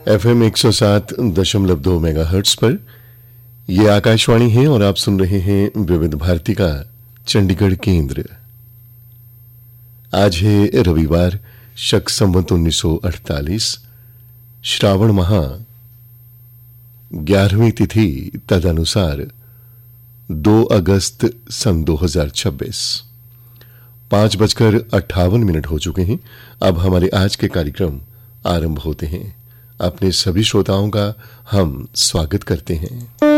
FM 107.2 megahertz पर ये आकाशवाणी है और आप सुन रहे हैं विविध भारती का चंडीगढ़ केंद्र। आज है रविवार, शक संवत 1948, श्रावण माह 11वीं तिथि तदनुसार 2 अगस्त सन 2026। 5:58 हो चुके हैं। अब हमारे आज के कार्यक्रम आरंभ होते हैं। अपने सभी श्रोताओं का हम स्वागत करते हैं।